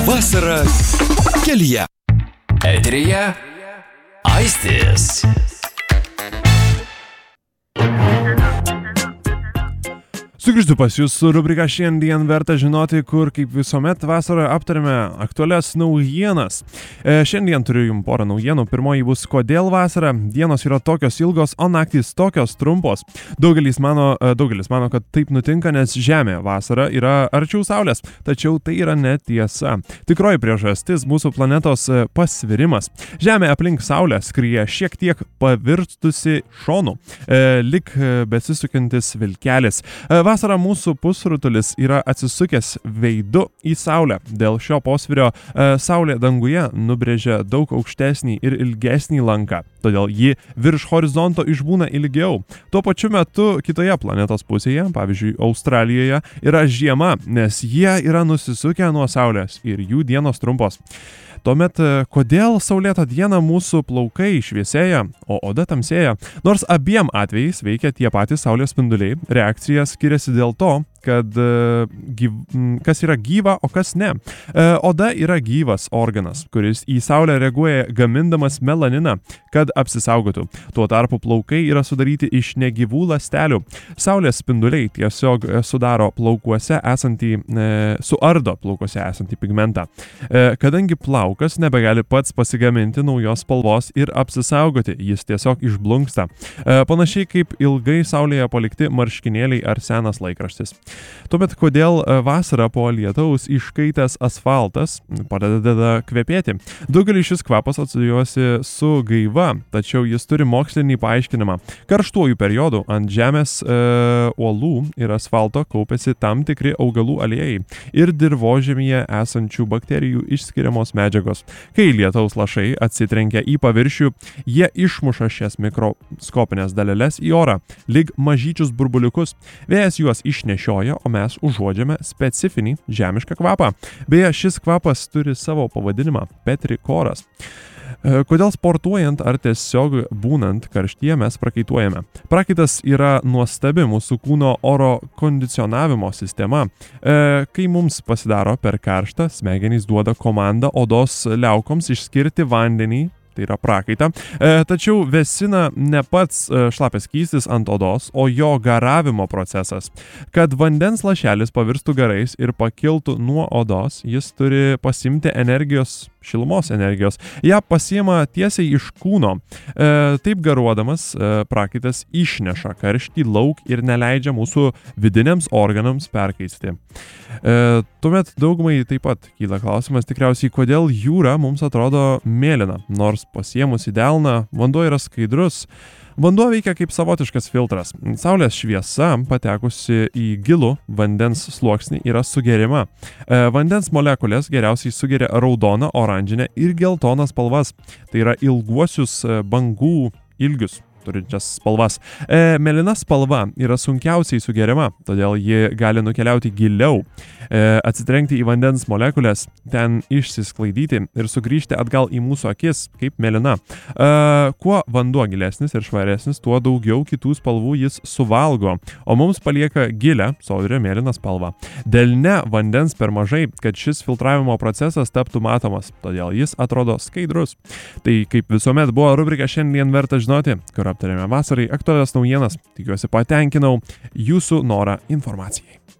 Vasara kelyje. Eteryje Aistis. Sugrįžtu pas jūs su rubrika Šiandien verta žinoti, kur kaip visuomet vasarą aptarėme aktualias naujienas. Šiandien turiu jums porą naujienų. Pirmoji bus kodėl vasara. Dienos yra tokios ilgos, o naktys tokios trumpos. Daugelis mano, kad taip nutinka, nes Žemė vasarą yra arčiau Saulės. Tačiau tai yra netiesa. Tikroji priežastis mūsų planetos pasvirimas. Žemė aplink Saulę skrieja šiek tiek pavirtusi šonu, lik besisukantis vilkelis. Vasarą mūsų pusrutulis yra atsisukęs veidu į Saulę. Dėl šio posvirio Saulė danguje nubrėžia daug aukštesnį ir ilgesnį lanką, todėl ji virš horizonto išbūna ilgiau. Tuo pačiu metu kitoje planetos pusėje, pavyzdžiui Australijoje, yra žiema, nes jie yra nusisukę nuo Saulės ir jų dienos trumpos. Tuomet, kodėl saulėtą dieną mūsų plaukai šviesėja, o oda tamsėja? Nors abiem atvejais veikia tie patys saulės spinduliai, reakcija skiriasi dėl to, kad kas yra gyva, o kas ne. Oda yra gyvas organas, kuris į saulę reaguoja gamindamas melaniną, kad apsisaugotų. Tuo tarpu plaukai yra sudaryti iš negyvų ląstelių. Saulės spinduliai tiesiog suardo plaukuose esantį pigmentą. Kadangi plaukas nebegali pats pasigaminti naujos spalvos ir apsisaugoti, jis tiesiog išblunksta. Panašiai kaip ilgai saulėje palikti marškinėliai ar senas laikraštis. Tuomet, kodėl vasarą po lietaus iškaitęs asfaltas pradeda kvepėti? Daugelį šis kvapas asocijuosi su gaiva, tačiau jis turi mokslinį paaiškinimą. Karštuoju periodu ant žemės uolų ir asfalto kaupiasi tam tikri augalų aliejai ir dirvožemyje esančių bakterijų išskiriamos medžiagos. Kai lietaus lašai atsitrenkia į paviršių, jie išmuša šias mikroskopinės daleles į orą, lyg mažyčius burbuliukus. Vėjas juos išnešioja, o mes užuodžiame specifinį žemišką kvapą. Beje, šis kvapas turi savo pavadinimą – petrikoras. Kodėl sportuojant ar tiesiog būnant karštyje mes prakaituojame? Prakaitas yra nuostabi mūsų kūno oro kondicionavimo sistema. Kai mums pasidaro per karštą, smegenys duoda komandą odos liaukoms išskirti vandenį, tai yra prakaitą, tačiau vėsina ne pats šlapias skystis ant odos, o jo garavimo procesas. Kad vandens lašelis pavirstų garais ir pakiltų nuo odos, jis turi pasimti šilumos energijos. Ja pasiima tiesiai iš kūno. Taip garuodamas, prakaitas išneša karštį lauk ir neleidžia mūsų vidiniams organams perkaisti. Tuomet daugumai taip pat kyla klausimas tikriausiai, kodėl jūra mums atrodo mėlyna, nors pasiemus į delną vanduo yra skaidrus. Vanduo veikia kaip savotiškas filtras. Saulės šviesa, patekusi į gilų vandens sluoksnį, yra sugeriama. Vandens molekulės geriausiai sugeria raudoną, oranžinę ir geltoną spalvas. Tai yra ilguosius bangų ilgius turinčias spalvas. Mėlyna spalva yra sunkiausiai sugeriama, todėl ji gali nukeliauti giliau, atsitrenkti į vandens molekulės, ten išsisklaidyti ir sugrįžti atgal į mūsų akis kaip mėlyna. Kuo vanduo gilesnis ir švaresnis, tuo daugiau kitų spalvų jis suvalgo, o mums palieka gilę, sodrią mėlyną spalvą. Delne vandens per mažai, kad šis filtravimo procesas taptų matomas, todėl jis atrodo skaidrus. Tai kaip visuomet buvo rubrika Šiandien verta žinoti, kur aptarėme vasarai aktualias naujienas. Tikiuosi patenkinau jūsų norą informacijai.